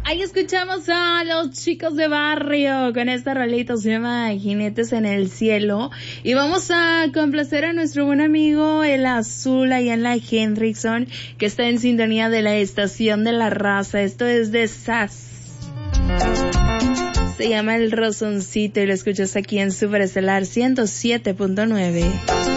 Ahí escuchamos a los Chicos de Barrio con esta rolita, se llama Jinetes en el Cielo. Y vamos a complacer a nuestro buen amigo El Azul allá en la Hendrickson, que está en sintonía de la estación de la raza. Esto es de SAS. Se llama El Rosoncito y lo escuchas aquí en Superestelar 107.9.